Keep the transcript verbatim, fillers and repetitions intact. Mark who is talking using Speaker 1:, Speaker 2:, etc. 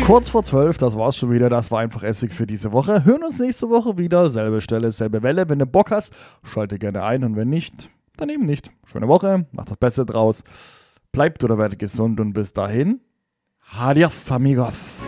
Speaker 1: Kurz vor zwölf, das war's schon wieder. Das war einfach Essig für diese Woche. Hören uns nächste Woche wieder. Selbe Stelle, selbe Welle. Wenn du Bock hast, schalte gerne ein. Und wenn nicht, dann eben nicht. Schöne Woche. Macht das Beste draus. Bleibt oder werdet gesund. Und bis dahin. Adios, amigos.